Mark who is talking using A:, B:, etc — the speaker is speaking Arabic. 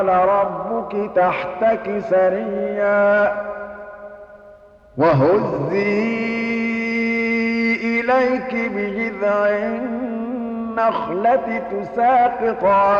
A: ربك تحتك سريا وهزي إليك بجذع النخلة تساقط